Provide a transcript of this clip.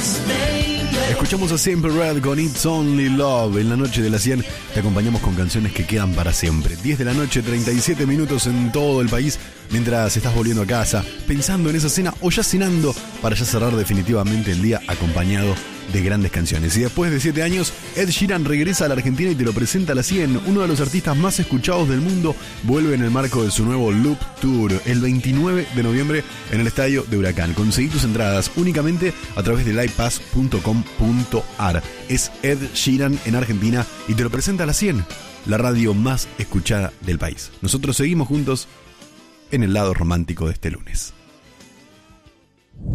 Escuchamos a Simple Red con It's Only Love. En la noche de la 100 te acompañamos con canciones que quedan para siempre. 10 de la noche, 37 minutos en todo el país. Mientras estás volviendo a casa, pensando en esa cena o ya cenando, para ya cerrar definitivamente el día acompañado de grandes canciones. Y después de 7 años, Ed Sheeran regresa a la Argentina y te lo presenta a la 100. Uno de los artistas más escuchados del mundo vuelve en el marco de su nuevo Loop Tour el 29 de noviembre en el Estadio de Huracán. Conseguí tus entradas únicamente a través de livepass.com.ar. Es Ed Sheeran en Argentina y te lo presenta a la 100, la radio más escuchada del país. Nosotros seguimos juntos en el lado romántico de este lunes.